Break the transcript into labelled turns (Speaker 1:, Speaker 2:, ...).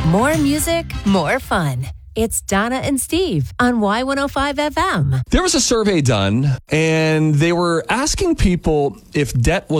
Speaker 1: More music, more fun. It's Donna and Steve on Y105 FM.
Speaker 2: There was a survey done, and they were asking people if debt was